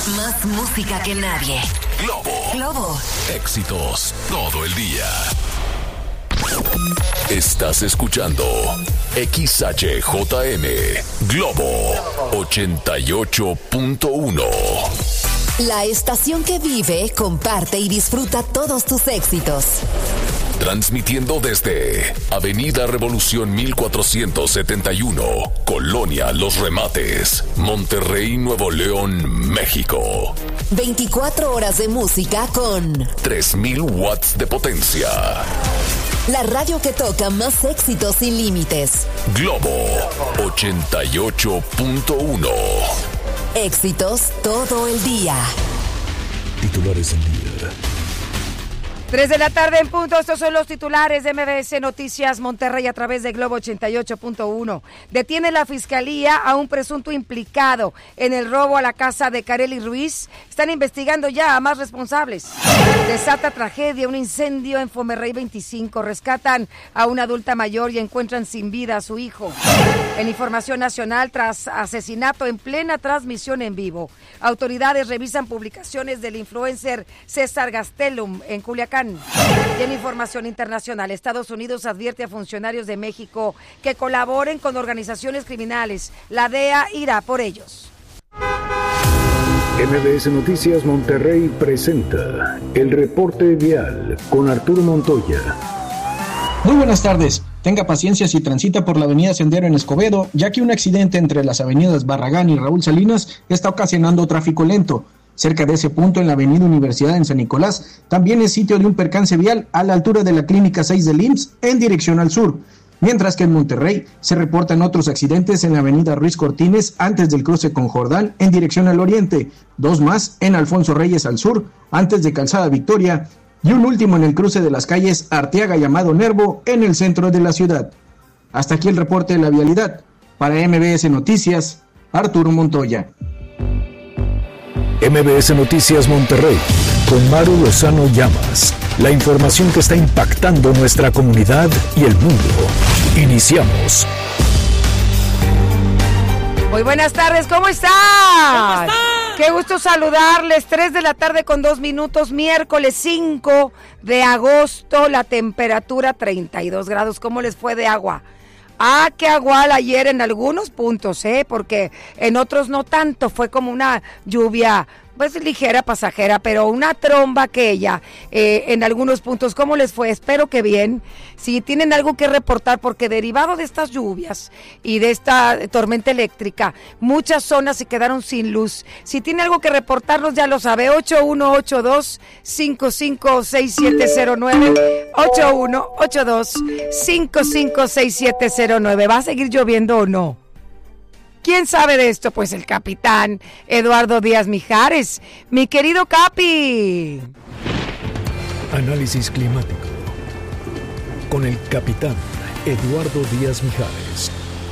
Más música que nadie. Globo. Éxitos todo el día. Estás escuchando XHJM Globo 88.1. La estación que vive, comparte y disfruta todos tus éxitos. Transmitiendo desde Avenida Revolución 1471, Colonia Los Remates, Monterrey, Nuevo León, México. 24 horas de música con 3000 watts de potencia. La radio que toca más éxitos sin límites. Globo 88.1. Éxitos todo el día. Titulares del día. 3 de la tarde en punto, estos son los titulares de MBS Noticias Monterrey a través de Globo 88.1. Detiene la Fiscalía a un presunto implicado en el robo a la casa de Karely Ruiz. Están investigando ya a más responsables. Desata tragedia, un incendio en Fomerrey 25. Rescatan a una adulta mayor y encuentran sin vida a su hijo. En información nacional, tras asesinato en plena transmisión en vivo, autoridades revisan publicaciones del influencer César Gastelum en Culiacán. Y en información internacional, Estados Unidos advierte a funcionarios de México que colaboren con organizaciones criminales. La DEA irá por ellos. MBS Noticias Monterrey presenta el reporte vial con Arturo Montoya. Muy buenas tardes. Tenga paciencia si transita por la avenida Sendero en Escobedo, ya que un accidente entre las avenidas Barragán y Raúl Salinas está ocasionando tráfico lento. Cerca de ese punto, en la avenida Universidad en San Nicolás, también es sitio de un percance vial a la altura de la Clínica 6 del IMSS en dirección al sur. Mientras que en Monterrey se reportan otros accidentes en la avenida Ruiz Cortines antes del cruce con Jordán en dirección al oriente, 2 más en Alfonso Reyes al sur antes de Calzada Victoria y un último en el cruce de las calles Arteaga y Amado Nervo en el centro de la ciudad. Hasta aquí el reporte de la vialidad. Para MBS Noticias, Arturo Montoya. MBS Noticias Monterrey, con Maru Lozano Llamas. La información que está impactando nuestra comunidad y el mundo. Iniciamos. Muy buenas tardes, ¿cómo están? Qué gusto saludarles, 3 de la tarde con 2 minutos, miércoles 5 de agosto, la temperatura 32 grados. ¿Cómo les fue de agua? Qué agual ayer en algunos puntos, porque en otros no tanto, fue como una lluvia, pues ligera, pasajera, pero una tromba aquella en algunos puntos. ¿Cómo les fue? Espero que bien. Si tienen algo que reportar, porque derivado de estas lluvias y de esta tormenta eléctrica, muchas zonas se quedaron sin luz. Si tiene algo que reportarnos, ya lo sabe, 8182-556709, 8182-556709. ¿Va a seguir lloviendo o no? ¿Quién sabe de esto? Pues el capitán Eduardo Díaz Mijares. Mi querido Capi. Análisis climático con el capitán Eduardo Díaz Mijares.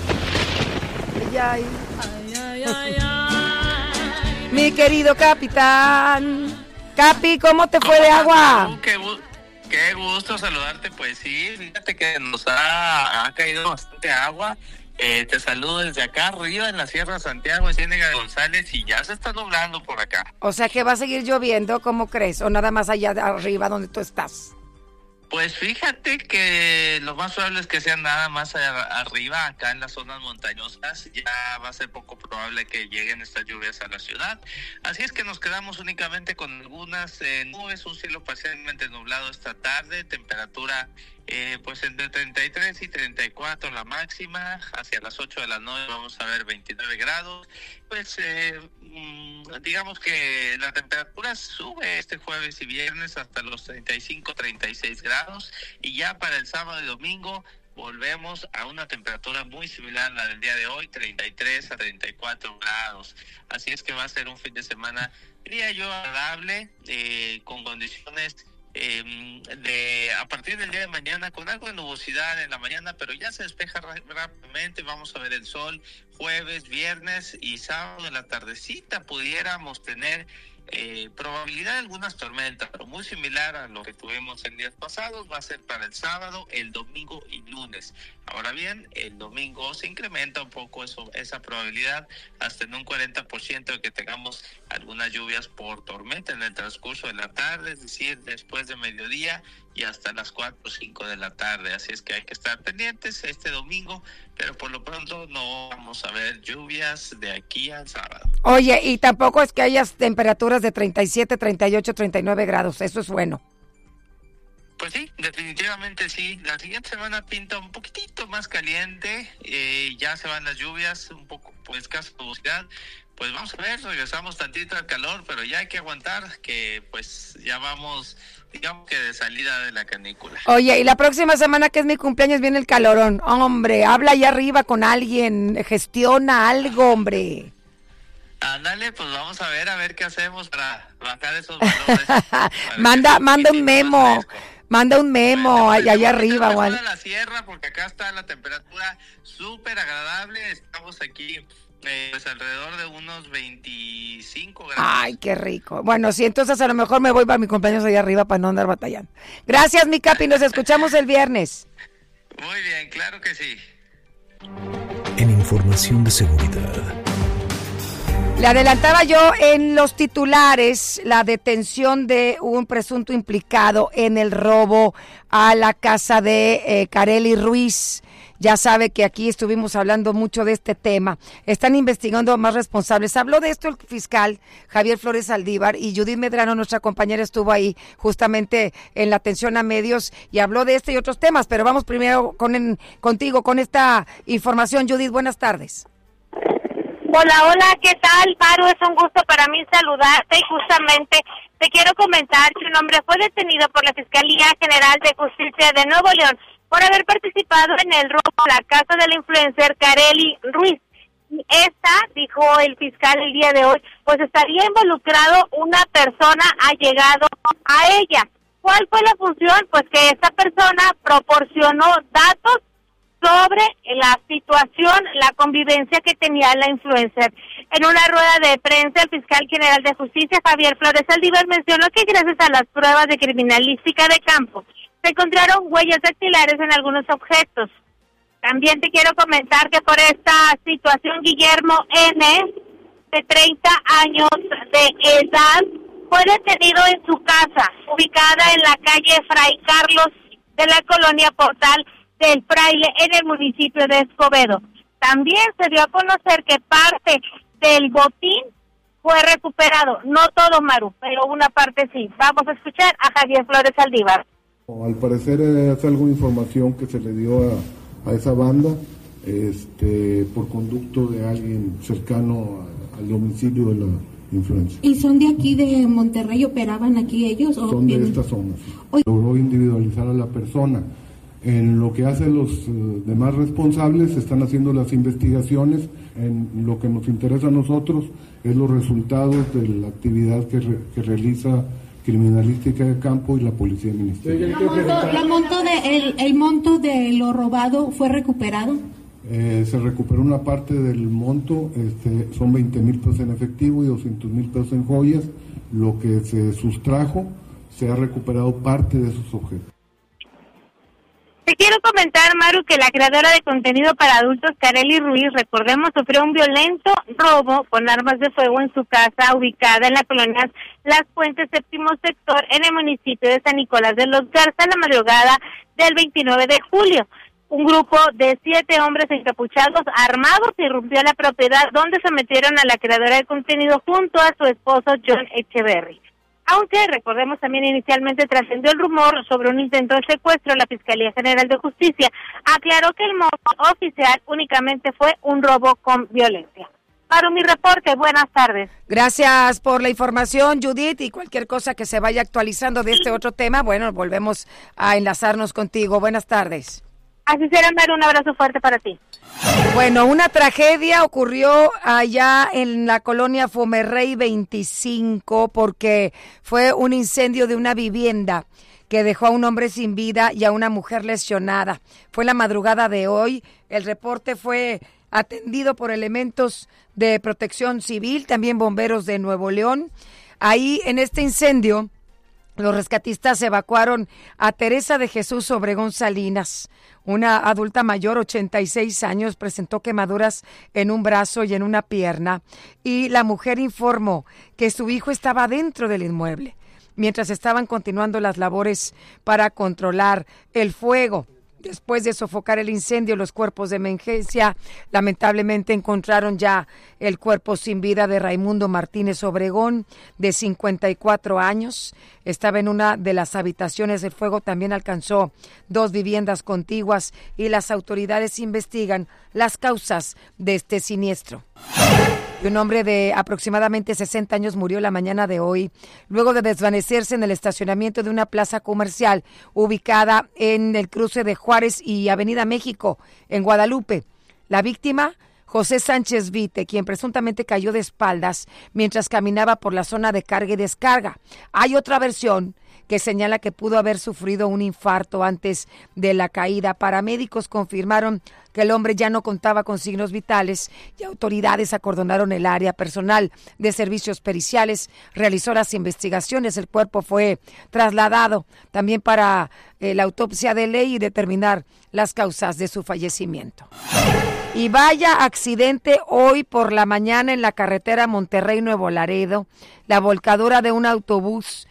Mi querido capitán. Capi, ¿cómo te fue de agua? Qué gusto saludarte. Pues sí, fíjate que nos ha caído bastante agua. Te saludo desde acá arriba en la Sierra Santiago, en Ciénega de González, y ya se está nublando por acá. O sea que va a seguir lloviendo, ¿cómo crees? ¿O nada más allá arriba donde tú estás? Pues fíjate que lo más probable es que sea nada más arriba, acá en las zonas montañosas. Ya va a ser poco probable que lleguen estas lluvias a la ciudad. Así es que nos quedamos únicamente con algunas nubes, un cielo parcialmente nublado esta tarde, temperatura pues entre 33 y 34 la máxima. Hacia las 8 de la noche vamos a ver 29 grados. Pues digamos que la temperatura sube este jueves y viernes hasta los 35, 36 grados. Y ya para el sábado y domingo volvemos a una temperatura muy similar a la del día de hoy, 33 a 34 grados. Así es que va a ser un fin de semana, diría yo, agradable, con condiciones a partir del día de mañana con algo de nubosidad en la mañana, pero ya se despeja rápidamente. Vamos a ver el sol jueves, viernes y sábado en la tardecita pudiéramos tener probabilidad de algunas tormentas, pero muy similar a lo que tuvimos en días pasados. Va a ser para el sábado, el domingo y lunes. Ahora bien, el domingo se incrementa un poco esa probabilidad hasta en un 40% de que tengamos algunas lluvias por tormenta en el transcurso de la tarde, es decir, después de mediodía y hasta las 4 o 5 de la tarde. Así es que hay que estar pendientes este domingo, pero por lo pronto no vamos a ver lluvias de aquí al sábado. Oye, y tampoco es que haya temperaturas de 37, 38, 39 grados, eso es bueno. Pues sí, definitivamente sí. La siguiente semana pinta un poquitito más caliente, ya se van las lluvias, un poco pues escasa nubosidad. Pues vamos a ver, regresamos tantito al calor, pero ya hay que aguantar que pues ya vamos, digamos que de salida de la canícula. Oye, y la próxima semana que es mi cumpleaños viene el calorón. Hombre, habla allá arriba con alguien, gestiona algo, hombre. Ándale, pues vamos a ver qué hacemos para bajar esos valores. manda un memo. Manda un memo allá arriba, Juan. A la sierra, porque acá está la temperatura súper agradable. Estamos aquí pues alrededor de unos 25 grados. Ay, qué rico. Bueno, sí, entonces a lo mejor me voy para mi cumpleaños allá arriba para no andar batallando. Gracias, mi Capi, nos escuchamos el viernes. Muy bien, claro que sí. En información de seguridad. Le adelantaba yo en los titulares la detención de un presunto implicado en el robo a la casa de Karely Ruiz. Ya sabe que aquí estuvimos hablando mucho de este tema. Están investigando a más responsables. Habló de esto el fiscal Javier Flores Saldívar y Judith Medrano, nuestra compañera, estuvo ahí justamente en la atención a medios y habló de este y otros temas. Pero vamos primero contigo con esta información. Judith, buenas tardes. Hola, ¿qué tal, Maru? Es un gusto para mí saludarte y justamente te quiero comentar que un hombre fue detenido por la Fiscalía General de Justicia de Nuevo León por haber participado en el robo a la casa de la influencer Karely Ruiz. Esta, dijo el fiscal el día de hoy, pues estaría involucrado una persona allegado a ella. ¿Cuál fue la función? Pues que esta persona proporcionó datos sobre la situación, la convivencia que tenía la influencer. En una rueda de prensa, el fiscal general de justicia, Javier Flores Saldívar, mencionó que gracias a las pruebas de criminalística de campo, se encontraron huellas dactilares en algunos objetos. También te quiero comentar que por esta situación, Guillermo N., de 30 años de edad, fue detenido en su casa, ubicada en la calle Fray Carlos de la colonia Portal del Fraile, en el municipio de Escobedo. También se dio a conocer que parte del botín fue recuperado. No todo, Maru, pero una parte sí. Vamos a escuchar a Javier Flores Saldívar. Al parecer es alguna información que se le dio a esa banda por conducto de alguien cercano al domicilio de la influencer. ¿Y son de aquí, de Monterrey? ¿Operaban aquí ellos? ¿O son de esta zona? Sí. Logró individualizar a la persona. En lo que hacen los demás responsables, se están haciendo las investigaciones. En lo que nos interesa a nosotros es los resultados de la actividad que realiza Criminalística de Campo y la Policía Ministerial. ¿El monto de lo robado fue recuperado? Se recuperó una parte del monto, son 20,000 pesos en efectivo y 200,000 pesos en joyas. Lo que se sustrajo, se ha recuperado parte de esos objetos. Te quiero comentar, Maru, que la creadora de contenido para adultos, Karely Ruiz, recordemos, sufrió un violento robo con armas de fuego en su casa, ubicada en la colonia Las Puentes, séptimo sector, en el municipio de San Nicolás de los Garza, la madrugada del 29 de julio. Un grupo de 7 hombres encapuchados, armados, irrumpió la propiedad donde sometieron a la creadora de contenido junto a su esposo, John Echeverry. Aunque, recordemos, también inicialmente trascendió el rumor sobre un intento de secuestro, la Fiscalía General de Justicia aclaró que el monto oficial únicamente fue un robo con violencia. Para mi reporte, buenas tardes. Gracias por la información, Judith, y cualquier cosa que se vaya actualizando de este otro tema, bueno, volvemos a enlazarnos contigo. Buenas tardes. Así será, Maru, un abrazo fuerte para ti. Bueno, una tragedia ocurrió allá en la colonia Fomerrey 25 porque fue un incendio de una vivienda que dejó a un hombre sin vida y a una mujer lesionada. Fue la madrugada de hoy. El reporte fue atendido por elementos de protección civil, también bomberos de Nuevo León. Ahí en este incendio, los rescatistas evacuaron a Teresa de Jesús Obregón Salinas, una adulta mayor, 86 años, presentó quemaduras en un brazo y en una pierna, y la mujer informó que su hijo estaba dentro del inmueble, mientras estaban continuando las labores para controlar el fuego. Después de sofocar el incendio, los cuerpos de emergencia lamentablemente encontraron ya el cuerpo sin vida de Raimundo Martínez Obregón, de 54 años. Estaba en una de las habitaciones. El fuego también alcanzó 2 viviendas contiguas y las autoridades investigan las causas de este siniestro. Y un hombre de aproximadamente 60 años murió la mañana de hoy, luego de desvanecerse en el estacionamiento de una plaza comercial ubicada en el cruce de Juárez y Avenida México, en Guadalupe. La víctima, José Sánchez Vite, quien presuntamente cayó de espaldas mientras caminaba por la zona de carga y descarga. Hay otra versión que señala que pudo haber sufrido un infarto antes de la caída. Paramédicos confirmaron que el hombre ya no contaba con signos vitales y autoridades acordonaron el área. Personal de servicios periciales realizó las investigaciones. El cuerpo fue trasladado también para la autopsia de ley y determinar las causas de su fallecimiento. Y vaya accidente hoy por la mañana en la carretera Monterrey-Nuevo Laredo. La volcadura de un autobús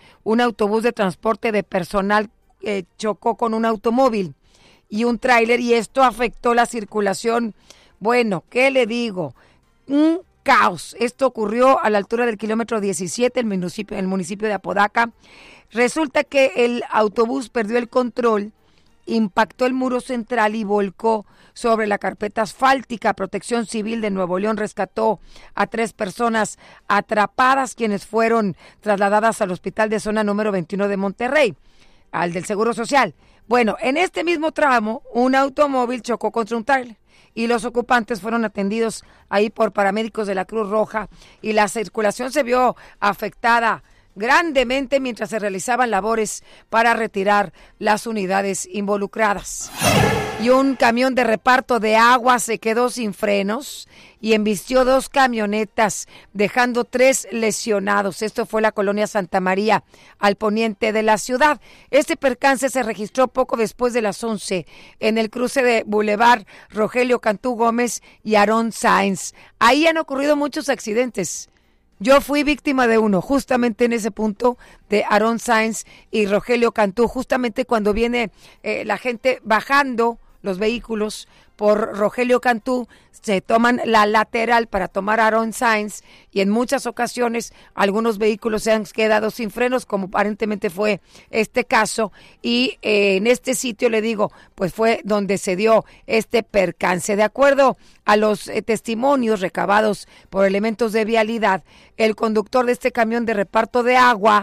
de transporte de personal chocó con un automóvil y un tráiler, y esto afectó la circulación. Bueno, ¿qué le digo? Un caos. Esto ocurrió a la altura del kilómetro 17, el municipio de Apodaca. Resulta que el autobús perdió el control, impactó el muro central y volcó sobre la carpeta asfáltica. Protección Civil de Nuevo León rescató a 3 personas atrapadas, quienes fueron trasladadas al hospital de zona número 21 de Monterrey, al del Seguro Social. Bueno, en este mismo tramo, un automóvil chocó contra un tráiler y los ocupantes fueron atendidos ahí por paramédicos de la Cruz Roja, y la circulación se vio afectada grandemente mientras se realizaban labores para retirar las unidades involucradas. Y un camión de reparto de agua se quedó sin frenos y embistió 2 camionetas, dejando 3 lesionados. Esto fue la colonia Santa María, al poniente de la ciudad. Este percance se registró poco después de las 11 en el cruce de Boulevard Rogelio Cantú Gómez y Aarón Sáenz. Ahí han ocurrido muchos accidentes. Yo fui víctima de uno, justamente en ese punto de Aarón Sáenz y Rogelio Cantú, justamente cuando viene la gente bajando los vehículos por Rogelio Cantú, se toman la lateral para tomar Aarón Sáenz, y en muchas ocasiones algunos vehículos se han quedado sin frenos, como aparentemente fue este caso, y en este sitio, le digo, pues fue donde se dio este percance. De acuerdo a los testimonios recabados por elementos de vialidad, el conductor de este camión de reparto de agua,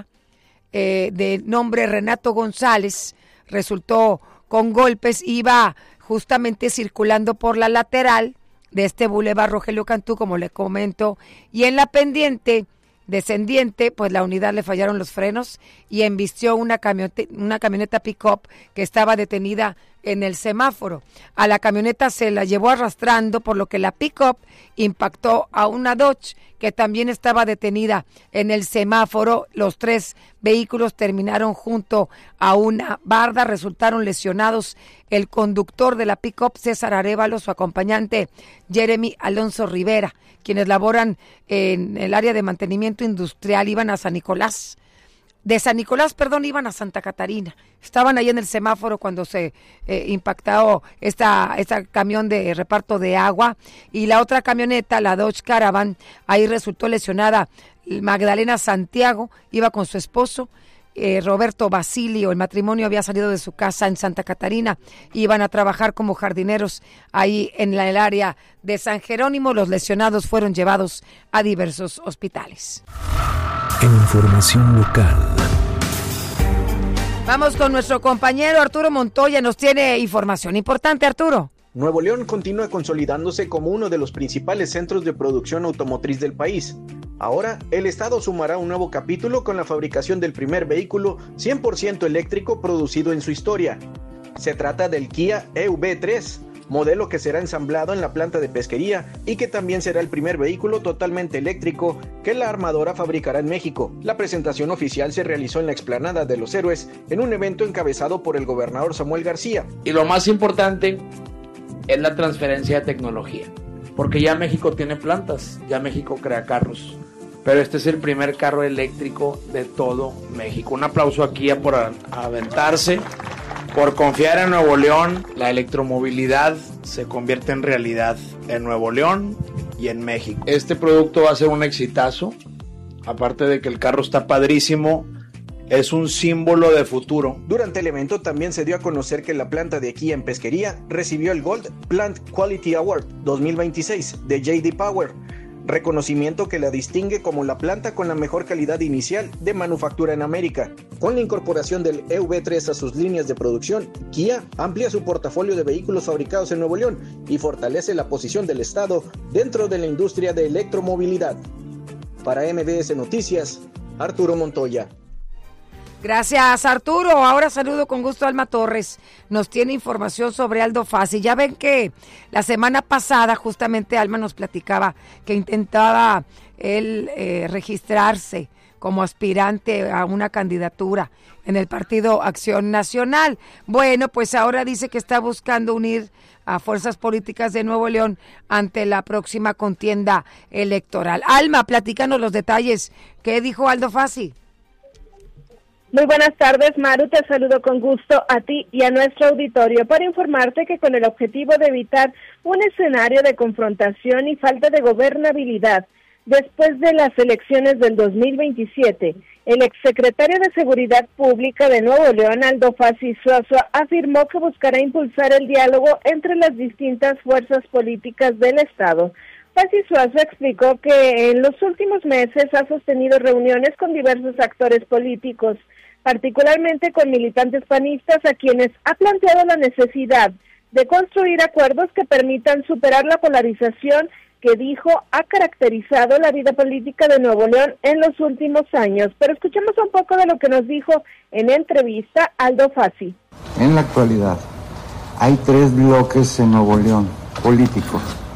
de nombre Renato González, resultó con golpes, iba justamente circulando por la lateral de este Boulevard Rogelio Cantú, como le comento, y en la pendiente descendiente, pues la unidad le fallaron los frenos y embistió una camioneta pick-up que estaba detenida en el semáforo. A la camioneta se la llevó arrastrando, por lo que la pick-up impactó a una Dodge que también estaba detenida en el semáforo. Los 3 vehículos terminaron junto a una barda. Resultaron lesionados el conductor de la pick-up, César Arévalo, su acompañante Jeremy Alonso Rivera, quienes laboran en el área de mantenimiento industrial. Iban a San Nicolás. Iban a Santa Catarina. Estaban ahí en el semáforo cuando se impactó esta camión de reparto de agua, y la otra camioneta, la Dodge Caravan, ahí resultó lesionada Magdalena Santiago, iba con su esposo, Roberto Basilio. El matrimonio había salido de su casa en Santa Catarina, iban a trabajar como jardineros ahí en el área de San Jerónimo. Los lesionados fueron llevados a diversos hospitales. En información local. Vamos con nuestro compañero Arturo Montoya, nos tiene información importante. Arturo. Nuevo León continúa consolidándose como uno de los principales centros de producción automotriz del país. Ahora, el estado sumará un nuevo capítulo con la fabricación del primer vehículo 100% eléctrico producido en su historia. Se trata del Kia EV3, modelo que será ensamblado en la planta de pesquería y que también será el primer vehículo totalmente eléctrico que la armadora fabricará en México. La presentación oficial se realizó en la explanada de Los Héroes en un evento encabezado por el gobernador Samuel García. Y lo más importante es la transferencia de tecnología, porque ya México tiene plantas, ya México crea carros, pero este es el primer carro eléctrico de todo México. Un aplauso aquí por aventarse, por confiar en Nuevo León. La electromovilidad se convierte en realidad en Nuevo León y en México. Este producto va a ser un exitazo, aparte de que el carro está padrísimo. Es un símbolo de futuro. Durante el evento también se dio a conocer que la planta de Kia en Pesquería recibió el Gold Plant Quality Award 2026 de J.D. Power, reconocimiento que la distingue como la planta con la mejor calidad inicial de manufactura en América. Con la incorporación del EV3 a sus líneas de producción, Kia amplía su portafolio de vehículos fabricados en Nuevo León y fortalece la posición del Estado dentro de la industria de electromovilidad. Para MBS Noticias, Arturo Montoya. Gracias, Arturo. Ahora saludo con gusto a Alma Torres. Nos tiene información sobre Aldo Fassi. Ya ven que la semana pasada justamente Alma nos platicaba que intentaba él registrarse como aspirante a una candidatura en el Partido Acción Nacional. Bueno, pues ahora dice que está buscando unir a fuerzas políticas de Nuevo León ante la próxima contienda electoral. Alma, platícanos los detalles. ¿Qué dijo Aldo Fassi? Muy buenas tardes, Maru, te saludo con gusto a ti y a nuestro auditorio para informarte que con el objetivo de evitar un escenario de confrontación y falta de gobernabilidad después de las elecciones del 2027, el exsecretario de Seguridad Pública de Nuevo León, Aldo Fassi Suazo, afirmó que buscará impulsar el diálogo entre las distintas fuerzas políticas del Estado. Fassi Suazo explicó que en los últimos meses ha sostenido reuniones con diversos actores políticos, particularmente con militantes panistas a quienes ha planteado la necesidad de construir acuerdos que permitan superar la polarización que dijo ha caracterizado la vida política de Nuevo León en los últimos años. Pero escuchemos un poco de lo que nos dijo en entrevista Aldo Fassi. En la actualidad hay 3 bloques en Nuevo León políticos.